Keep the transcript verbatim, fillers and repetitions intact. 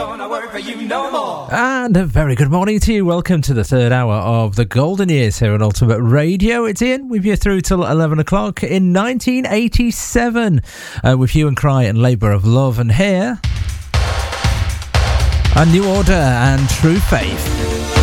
gonna work for you no more. And a very good morning to you. Welcome to the third hour of the Golden Years here on Ultimate Radio. It's Ian with you through till eleven o'clock in nineteen eighty-seven uh, with You and Cry and Labour of Love. And here, A New Order and True Faith.